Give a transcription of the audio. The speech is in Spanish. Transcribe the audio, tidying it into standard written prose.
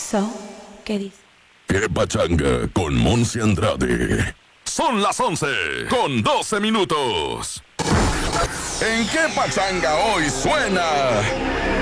¿Qué dice? ¡Qué pachanga con Monse Andrade! Son las 11 con 12 minutos. ¿En qué pachanga hoy suena?